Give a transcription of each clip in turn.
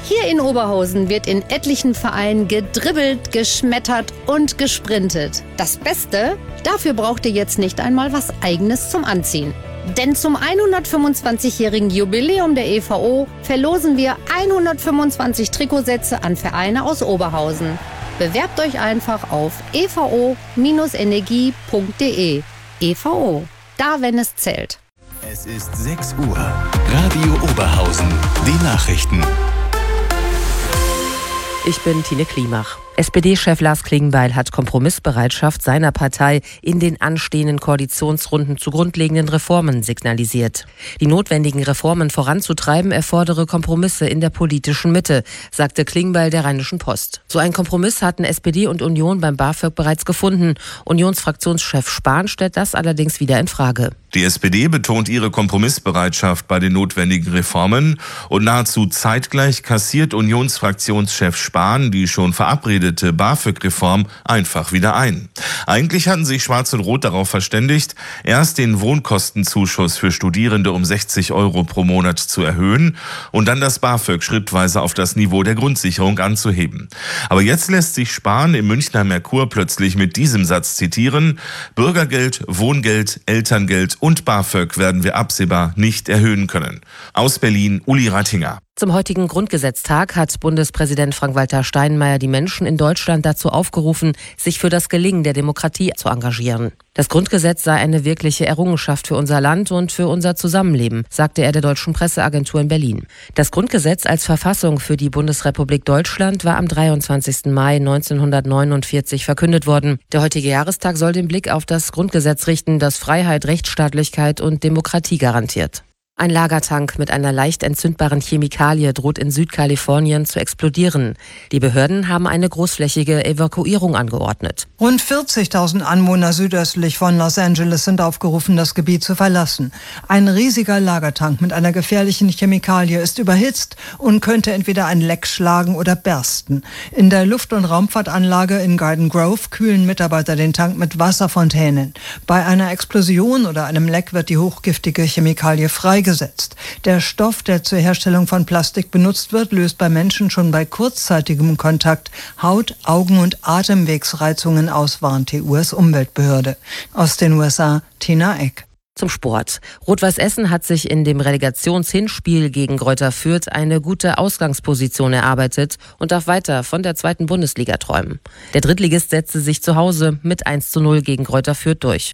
Hier in Oberhausen wird in etlichen Vereinen gedribbelt, geschmettert und gesprintet. Das Beste, dafür braucht ihr jetzt nicht einmal was Eigenes zum Anziehen. Denn zum 125-jährigen Jubiläum der EVO verlosen wir 125 Trikotsätze an Vereine aus Oberhausen. Bewerbt euch einfach auf evo-energie.de. EVO, da wenn es zählt. Es ist 6 Uhr. Radio Oberhausen. Die Nachrichten. Ich bin Tine Klimach. SPD-Chef Lars Klingbeil hat Kompromissbereitschaft seiner Partei in den anstehenden Koalitionsrunden zu grundlegenden Reformen signalisiert. Die notwendigen Reformen voranzutreiben erfordere Kompromisse in der politischen Mitte, sagte Klingbeil der Rheinischen Post. So einen Kompromiss hatten SPD und Union beim BAföG bereits gefunden. Unionsfraktionschef Spahn stellt das allerdings wieder in Frage. Die SPD betont ihre Kompromissbereitschaft bei den notwendigen Reformen und nahezu zeitgleich kassiert Unionsfraktionschef Spahn die schon verabredete BAföG-Reform einfach wieder ein. Eigentlich hatten sich Schwarz und Rot darauf verständigt, erst den Wohnkostenzuschuss für Studierende um 60 € pro Monat zu erhöhen und dann das BAföG schrittweise auf das Niveau der Grundsicherung anzuheben. Aber jetzt lässt sich Spahn im Münchner Merkur plötzlich mit diesem Satz zitieren: Bürgergeld, Wohngeld, Elterngeld und BAföG werden wir absehbar nicht erhöhen können. Aus Berlin, Uli Rattinger. Zum heutigen Grundgesetztag hat Bundespräsident Frank-Walter Steinmeier die Menschen in Deutschland dazu aufgerufen, sich für das Gelingen der Demokratie zu engagieren. Das Grundgesetz sei eine wirkliche Errungenschaft für unser Land und für unser Zusammenleben, sagte er der Deutschen Presseagentur in Berlin. Das Grundgesetz als Verfassung für die Bundesrepublik Deutschland war am 23. Mai 1949 verkündet worden. Der heutige Jahrestag soll den Blick auf das Grundgesetz richten, das Freiheit, Rechtsstaatlichkeit und Demokratie garantiert. Ein Lagertank mit einer leicht entzündbaren Chemikalie droht in Südkalifornien zu explodieren. Die Behörden haben eine großflächige Evakuierung angeordnet. Rund 40.000 Anwohner südöstlich von Los Angeles sind aufgerufen, das Gebiet zu verlassen. Ein riesiger Lagertank mit einer gefährlichen Chemikalie ist überhitzt und könnte entweder ein Leck schlagen oder bersten. In der Luft- und Raumfahrtanlage in Garden Grove kühlen Mitarbeiter den Tank mit Wasserfontänen. Bei einer Explosion oder einem Leck wird die hochgiftige Chemikalie freigesetzt. Der Stoff, der zur Herstellung von Plastik benutzt wird, löst bei Menschen schon bei kurzzeitigem Kontakt Haut-, Augen- und Atemwegsreizungen aus, warnt die US-Umweltbehörde. Aus den USA, Tina Eck. Zum Sport. Rot-Weiß Essen hat sich in dem Relegationshinspiel gegen Greuther Fürth eine gute Ausgangsposition erarbeitet und darf weiter von der 2. Bundesliga träumen. Der Drittligist setzte sich zu Hause mit 1:0 gegen Greuther Fürth durch.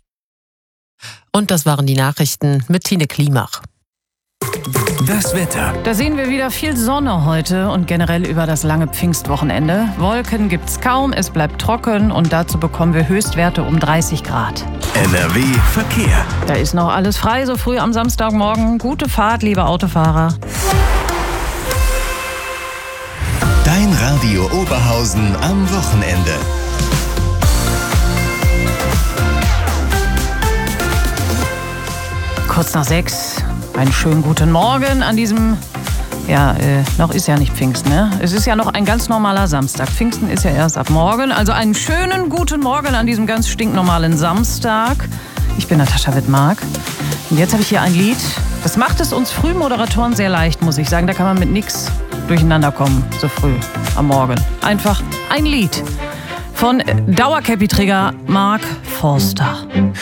Und das waren die Nachrichten mit Tine Klimach. Das Wetter. Da sehen wir wieder viel Sonne heute und generell über das lange Pfingstwochenende. Wolken gibt's kaum, es bleibt trocken und dazu bekommen wir Höchstwerte um 30 Grad. NRW Verkehr. Da ist noch alles frei, so früh am Samstagmorgen. Gute Fahrt, liebe Autofahrer. Dein Radio Oberhausen am Wochenende. Kurz nach 6. Einen schönen guten Morgen an diesem, noch ist ja nicht Pfingsten, ne? Es ist ja noch ein ganz normaler Samstag. Pfingsten ist ja erst ab morgen. Also einen schönen guten Morgen an diesem ganz stinknormalen Samstag. Ich bin Natascha Wittmark. Und jetzt habe ich hier ein Lied. Das macht es uns Frühmoderatoren sehr leicht, muss ich sagen. Da kann man mit nichts durcheinander kommen, so früh am Morgen. Einfach ein Lied von Dauercappy-Träger Mark Forster.